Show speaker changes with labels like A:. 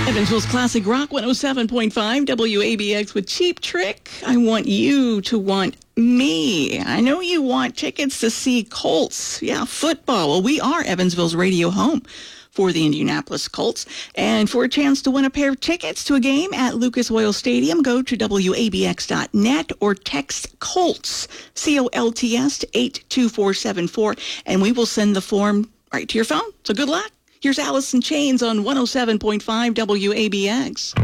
A: Evansville's Classic Rock 107.5 WABX with Cheap Trick. I want you to want me. I know you want tickets to see Colts. Yeah, football. Well, we are Evansville's radio home for the Indianapolis Colts. And for a chance to win a pair of tickets to a game at Lucas Oil Stadium, go to WABX.net or text Colts, COLTS, to 82474, and we will send the form right to your phone. So good luck. Here's Alice in Chains on 107.5 WABX.